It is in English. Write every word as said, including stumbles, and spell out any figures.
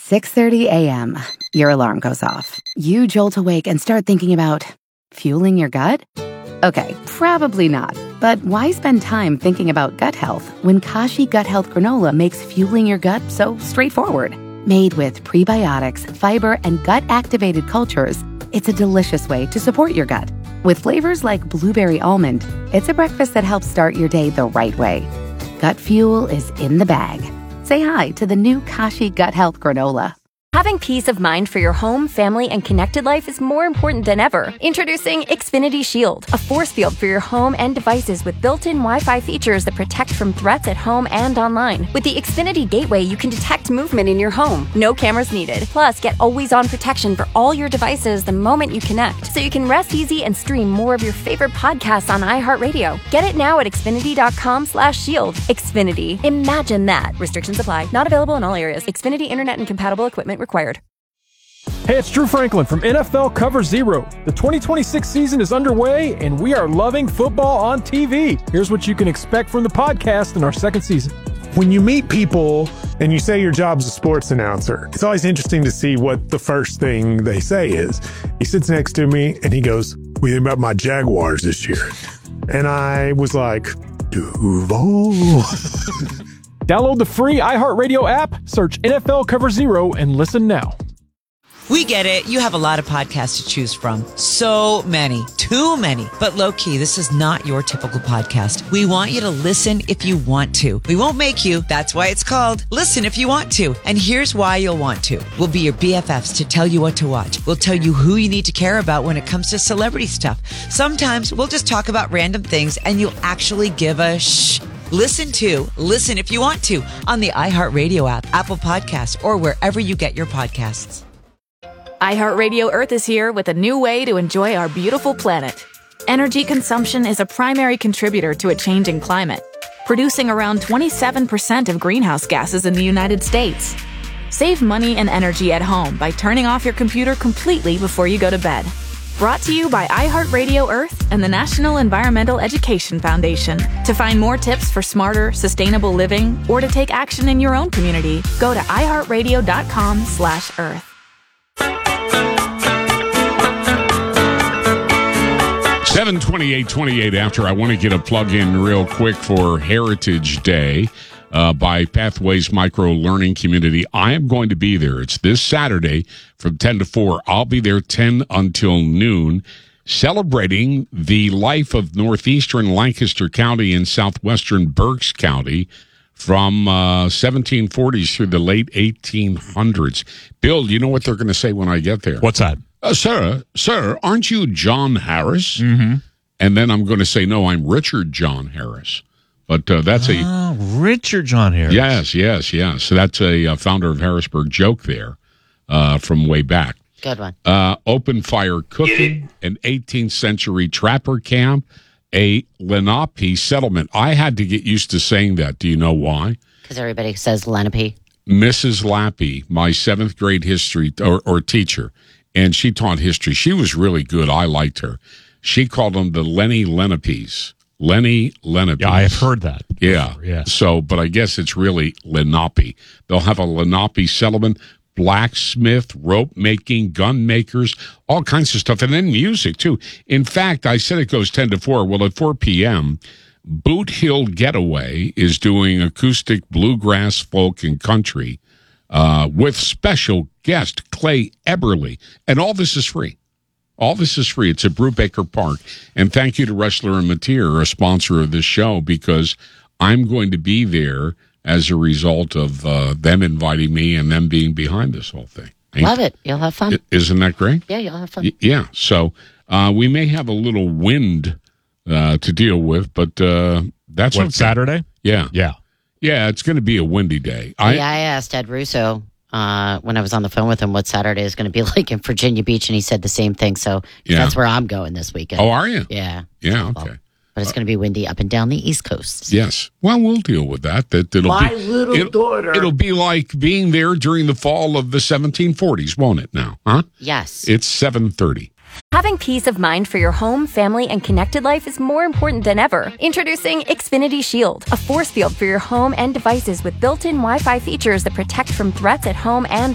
six thirty a.m. Your alarm goes off. You jolt awake and start thinking about fueling your gut? Okay, probably not. But why spend time thinking about gut health when Kashi Gut Health Granola makes fueling your gut so straightforward? Made with prebiotics, fiber, and gut-activated cultures, it's a delicious way to support your gut. With flavors like blueberry almond, it's a breakfast that helps start your day the right way. Gut fuel is in the bag. Say hi to the new Kashi Gut Health Granola. Having peace of mind for your home, family, and connected life is more important than ever. Introducing Xfinity Shield, a force field for your home and devices with built-in Wi-Fi features that protect from threats at home and online. With the Xfinity Gateway, you can detect movement in your home. No cameras needed. Plus, get always-on protection for all your devices the moment you connect, so you can rest easy and stream more of your favorite podcasts on iHeartRadio. Get it now at Xfinity.com slash shield. Xfinity. Imagine that. Restrictions apply. Not available in all areas. Xfinity Internet and compatible equipment required. Hey, it's Drew Franklin from N F L Cover Zero. The twenty twenty-six season is underway, and we are loving football on T V. Here's what you can expect from the podcast in our second season. When you meet people and you say your job's a sports announcer, it's always interesting to see what the first thing they say is. He sits next to me, and he goes, "What do you think about my Jaguars this year?" And I was like, Duval. Download the free iHeartRadio app, search N F L Cover Zero, and listen now. We get it. You have a lot of podcasts to choose from. So many. Too many. But low-key, this is not your typical podcast. We want you to listen if you want to. We won't make you. That's why it's called Listen If You Want To. And here's why you'll want to. We'll be your B F Fs to tell you what to watch. We'll tell you who you need to care about when it comes to celebrity stuff. Sometimes we'll just talk about random things and you'll actually give a shh. Listen to Listen If You Want To on the iHeartRadio app, Apple Podcasts, or wherever you get your podcasts. iHeartRadio Earth is here with a new way to enjoy our beautiful planet. Energy consumption is a primary contributor to a changing climate, producing around twenty-seven percent of greenhouse gases in the United States. Save money and energy at home by turning off your computer completely before you go to bed. Brought to you by iHeartRadio Earth and the National Environmental Education Foundation. To find more tips for smarter, sustainable living or to take action in your own community, go to iHeartRadio.com slash Earth. seven twenty-eight twenty-eight after. I want to get a plug in real quick for Heritage Day uh, by Pathways Micro Learning Community. I am going to be there. It's this Saturday from ten to four. I'll be there ten until noon, celebrating the life of northeastern Lancaster County and southwestern Berks County from uh, seventeen forties through the late eighteen hundreds. Bill, you know what they're going to say when I get there? What's that? Uh, sir, sir, aren't you John Harris? Mm-hmm. And then I'm going to say, no, I'm Richard John Harris. But uh, that's a... Oh, Richard John Harris. Yes, yes, yes. So that's a uh, founder of Harrisburg joke there uh, from way back. Good one. Uh, open fire cooking, an eighteenth century trapper camp, a Lenape settlement. I had to get used to saying that. Do you know why? Because everybody says Lenape. Missus Lappy, my seventh grade history or, or teacher, and she taught history. She was really good. I liked her. She called them the Lenny Lenapes. Lenny Lenapes. Yeah, I have heard that. Yeah. Before, yeah. So, but I guess it's really Lenape. They'll have a Lenape settlement, blacksmith, rope making, gun makers, all kinds of stuff, and then music too. In fact, I said it goes ten to four. Well, at four p.m., Boot Hill Getaway is doing acoustic bluegrass, folk, and country uh, with special guest Clay Eberly. And all this is free. All this is free. It's at Brubaker Park. And thank you to Ressler and Mateer, a sponsor of this show, because I'm going to be there as a result of uh, them inviting me and them being behind this whole thing. Ain't, Love it. You'll have fun. Isn't that great? Yeah, you'll have fun. Y- yeah. So uh, we may have a little wind uh, to deal with, but uh, that's what, okay. Saturday? Yeah. Yeah. Yeah, it's going to be a windy day. I, yeah, I asked Ed Russo uh, when I was on the phone with him what Saturday is going to be like in Virginia Beach, and he said the same thing. So Yeah. that's where I'm going this weekend. Oh, are you? Yeah. Yeah, Well, okay. but it's going to be windy up and down the East Coast. Yes. Well, we'll deal with that. That it'll My be, little it'll, daughter. It'll be like being there during the fall of the seventeen forties, won't it now? Huh? Yes. It's seven thirty. Having peace of mind for your home, family, and connected life is more important than ever. Introducing Xfinity Shield, a force field for your home and devices with built-in Wi-Fi features that protect from threats at home and